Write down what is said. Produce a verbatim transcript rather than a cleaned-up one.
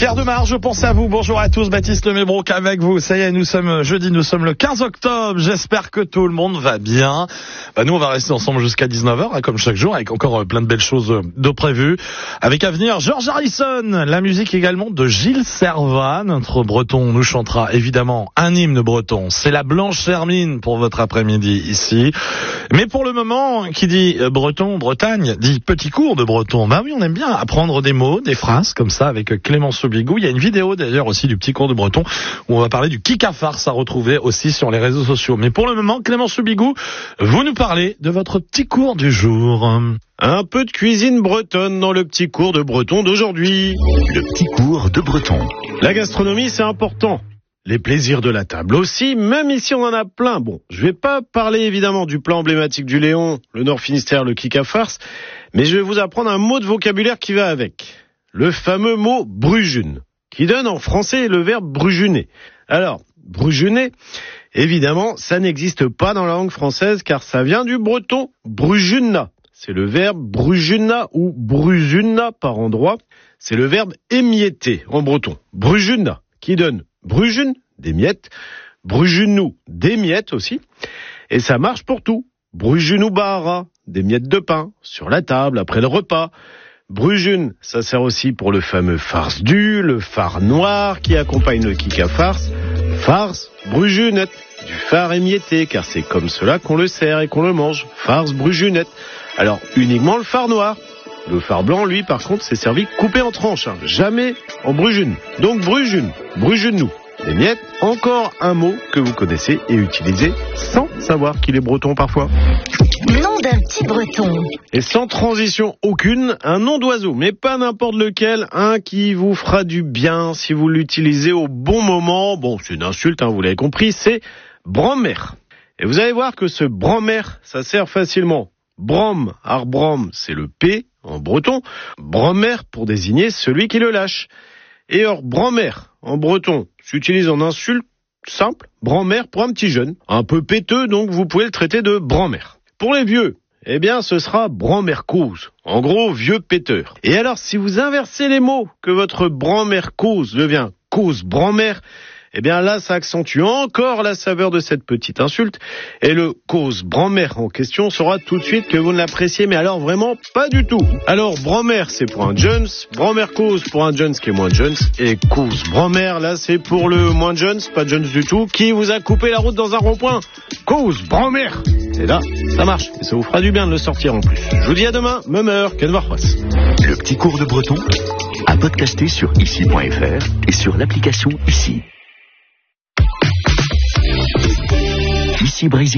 Pierre Demar, je pense à vous. Bonjour à tous, Baptiste Lemébroc avec vous. Ça y est, nous sommes jeudi, nous sommes le quinze octobre. J'espère que tout le monde va bien. Bah, nous, on va rester ensemble jusqu'à dix-neuf heures, hein, comme chaque jour, avec encore euh, plein de belles choses euh, de prévues. Avec à venir, George Harrison, la musique également de Gilles Servat. Notre breton nous chantera évidemment un hymne breton. C'est la Blanche Hermine pour votre après-midi ici. Mais pour le moment, qui dit euh, breton, Bretagne, dit petit cours de breton. Bah oui, on aime bien apprendre des mots, des phrases comme ça avec Clémence Sobigou. Il y a une vidéo d'ailleurs aussi du petit cours de breton où on va parler du kikafars à retrouver aussi sur les réseaux sociaux. Mais pour le moment, Clémence Sobigou, vous nous parlez de votre petit cours du jour. Un peu de cuisine bretonne dans le petit cours de breton d'aujourd'hui. Le petit cours de breton. La gastronomie, c'est important. Les plaisirs de la table aussi, même ici on en a plein. Bon, je vais pas parler évidemment du plat emblématique du Léon, le Nord Finistère, le kikafars, mais je vais vous apprendre un mot de vocabulaire qui va avec. Le fameux mot brujune, qui donne en français le verbe brujuner. Alors, brujuner, évidemment, ça n'existe pas dans la langue française car ça vient du breton brujuna. C'est le verbe brujuna ou brujuna par endroit. C'est le verbe émietter en breton. Brujuna, qui donne brujune, des miettes, brujunou, des miettes aussi. Et ça marche pour tout. Brujunou bara, des miettes de pain, sur la table, après le repas. Brujune, ça sert aussi pour le fameux farce du, le phare noir qui accompagne le kikafars. Farce, brujunette, du phare émietté, car c'est comme cela qu'on le sert et qu'on le mange. Farce, brujunette. Alors, uniquement le phare noir. Le phare blanc, lui, par contre, c'est servi coupé en tranches, hein, jamais en brujune. Donc brujune, brujune-nous. Les miettes, encore un mot que vous connaissez et utilisez sans savoir qu'il est breton parfois. Nom d'un petit breton. Et sans transition aucune, un nom d'oiseau, mais pas n'importe lequel, un qui vous fera du bien si vous l'utilisez au bon moment. Bon, c'est une insulte, hein, vous l'avez compris, c'est bromère. Et vous allez voir que ce bromère, ça sert facilement. Brom, arbrom, c'est le P en breton. Bromère pour désigner celui qui le lâche. Et or, bromère en breton s'utilise en insulte simple, bromère pour un petit jeune. Un peu péteux, donc vous pouvez le traiter de bromère. Pour les vieux, eh bien ce sera bromère cause. En gros, vieux péteur. Et alors, si vous inversez les mots, que votre bromère cause devient cause bromère, eh bien là, ça accentue encore la saveur de cette petite insulte. Et le cause bromère en question saura tout de suite que vous ne l'appréciez, mais alors vraiment pas du tout. Alors, bromère, c'est pour un Jones, bromère cause pour un Jones qui est moins Jones, et cause bromère, là, c'est pour le moins Jones, pas Jones du tout, qui vous a coupé la route dans un rond-point. Cause bromère. Et là, ça marche, et ça vous fera du bien de le sortir en plus. Je vous dis à demain, même heure, qu'elle va. Le petit cours de breton, à podcaster sur ici point f r et sur l'application Ici. Ici Brésil.